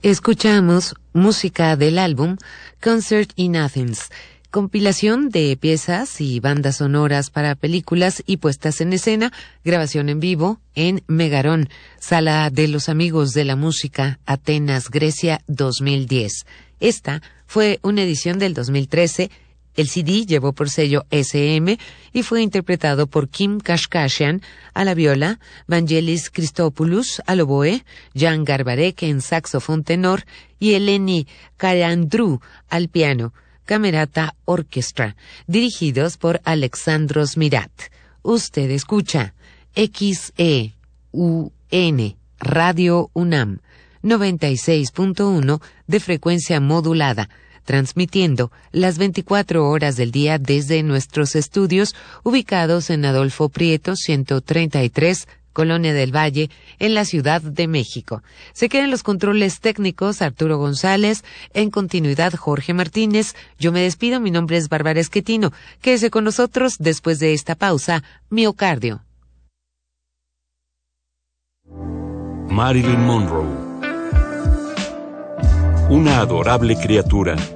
Escuchamos música del álbum Concert in Athens, compilación de piezas y bandas sonoras para películas y puestas en escena, grabación en vivo en Megarón, Sala de los Amigos de la Música, Atenas, Grecia, 2010. Esta fue una edición del 2013. El CD llevó por sello SM y fue interpretado por Kim Kashkashian a la viola, Vangelis Christopoulos al oboe, Jan Garbarek en saxofón tenor y Eleni Karandrou al piano, Camerata Orchestra, dirigidos por Alexandros Mirat. Usted escucha XEUN Radio UNAM 96.1 de frecuencia modulada, transmitiendo las 24 horas del día desde nuestros estudios ubicados en Adolfo Prieto 133, Colonia del Valle, en la Ciudad de México. Se quedan los controles técnicos Arturo González, en continuidad Jorge Martínez. Yo me despido, mi nombre es Bárbara Esquetino. Quédese con nosotros después de esta pausa, Miocardio. Marilyn Monroe. Una adorable criatura